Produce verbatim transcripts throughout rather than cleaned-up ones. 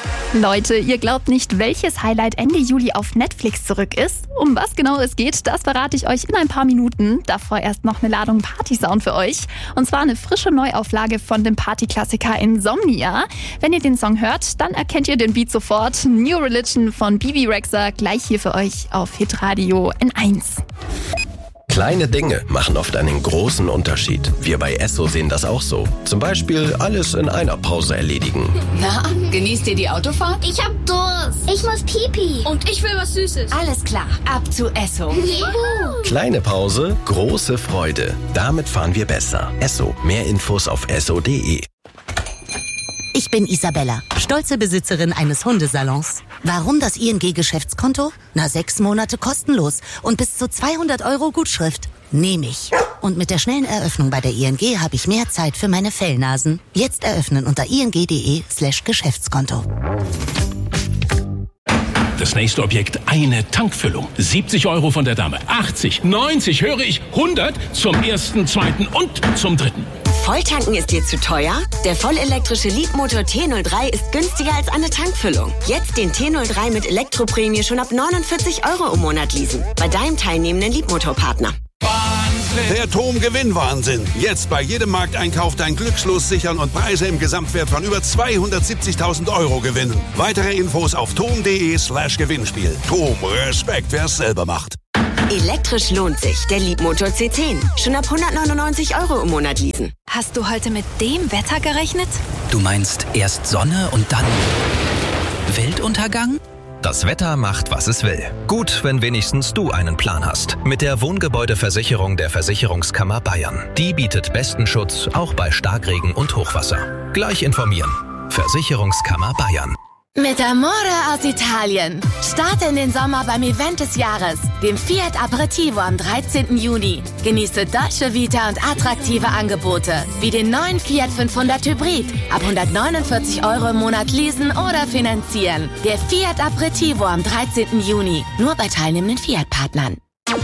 Leute, ihr glaubt nicht, welches Highlight Ende Juli auf Netflix zurück ist? Um was genau es geht, das verrate ich euch in ein paar Minuten. Davor erst noch eine Ladung Partysound für euch. Und zwar eine frische Neuauflage von dem Partyklassiker Insomnia. Wenn ihr den Song hört, dann erkennt ihr den Beat sofort. New Religion von Bibi Rexha, gleich hier für euch auf Hitradio N eins. Kleine Dinge machen oft einen großen Unterschied. Wir bei Esso sehen das auch so. Zum Beispiel alles in einer Pause erledigen. Na, genießt ihr die Autofahrt? Ich hab Durst. Ich muss Pipi. Und ich will was Süßes. Alles klar, ab zu Esso. Juhu. Kleine Pause, große Freude. Damit fahren wir besser. Esso. Mehr Infos auf esso punkt de. Ich bin Isabella, stolze Besitzerin eines Hundesalons. Warum das I N G-Geschäftskonto? Na, sechs Monate kostenlos und bis zu zweihundert Euro Gutschrift. Nehme ich. Und mit der schnellen Eröffnung bei der I N G habe ich mehr Zeit für meine Fellnasen. Jetzt eröffnen unter ing.de slash Geschäftskonto. Das nächste Objekt, eine Tankfüllung. siebzig Euro von der Dame. achtzig, neunzig, höre ich, hundert zum ersten, zweiten und zum dritten. Volltanken ist dir zu teuer? Der vollelektrische Leapmotor T null drei ist günstiger als eine Tankfüllung. Jetzt den T null drei mit Elektroprämie schon ab neunundvierzig Euro im Monat leasen. Bei deinem teilnehmenden Leapmotor-Partner. Der T O M Gewinnwahnsinn. Jetzt bei jedem Markteinkauf dein Glückslos sichern und Preise im Gesamtwert von über zweihundertsiebzigtausend Euro gewinnen. Weitere Infos auf tom.de slash Gewinnspiel. T O M, Respekt, wer es selber macht. Elektrisch lohnt sich. Der Leapmotor C zehn. Schon ab hundertneunundneunzig Euro im Monat leasen. Hast du heute mit dem Wetter gerechnet? Du meinst erst Sonne und dann Weltuntergang? Das Wetter macht, was es will. Gut, wenn wenigstens du einen Plan hast. Mit der Wohngebäudeversicherung der Versicherungskammer Bayern. Die bietet besten Schutz, auch bei Starkregen und Hochwasser. Gleich informieren. Versicherungskammer Bayern. Mit Amore aus Italien. Starte in den Sommer beim Event des Jahres, dem Fiat Aperitivo am dreizehnten Juni. Genieße Dolce Vita und attraktive Angebote, wie den neuen Fiat fünfhundert Hybrid. Ab hundertneunundvierzig Euro im Monat leasen oder finanzieren. Der Fiat Aperitivo am dreizehnten Juni. Nur bei teilnehmenden Fiat-Partnern.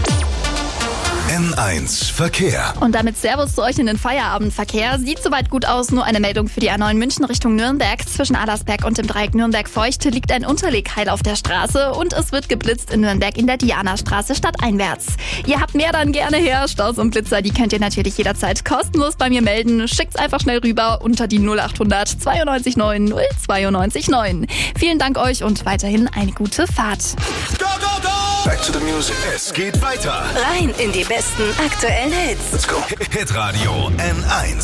N eins Verkehr. Und damit Servus zu euch in den Feierabendverkehr. Sieht soweit gut aus, nur eine Meldung für die A neun München Richtung Nürnberg. Zwischen Adlersberg und dem Dreieck Nürnberg-Feucht liegt ein Unterlegheil auf der Straße und es wird geblitzt in Nürnberg in der Dianastraße stadteinwärts. Ihr habt mehr, dann gerne her. Staus und Blitzer, die könnt ihr natürlich jederzeit kostenlos bei mir melden. Schickt's einfach schnell rüber unter die null achthundert zweiundneunzig neun null zweiundneunzig neun. Vielen Dank euch und weiterhin eine gute Fahrt. Go, go, go! Back to the music. Es geht weiter. Rein in die besten aktuellen Hits. Let's go. Hitradio N eins.